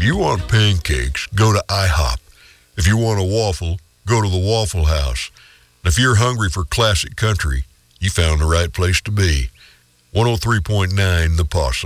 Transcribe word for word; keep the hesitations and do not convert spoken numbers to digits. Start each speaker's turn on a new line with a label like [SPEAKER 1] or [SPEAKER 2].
[SPEAKER 1] you want pancakes, go to IHOP. If you want a waffle, go to the Waffle House. And if you're hungry for classic country, you found the right place to be. one oh three point nine The Possum.